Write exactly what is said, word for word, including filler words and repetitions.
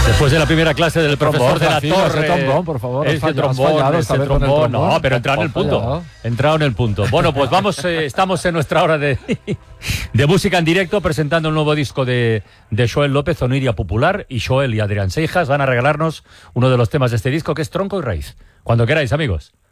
Después de la primera clase del profesor de la Torre. Ese trombón, por favor. Ese fallado, trombón, fallado, ese trombón, trombón. trombón. No, pero entrado en el punto. Fallado. Entrado en el punto. Bueno, pues vamos, eh, estamos en nuestra hora de, de música en directo, presentando el nuevo disco de, de Joel López, Oniria Popular, y Joel y Adrián Seijas van a regalarnos uno de los temas de este disco, que es Tronco y Raíz. Cuando queráis, amigos.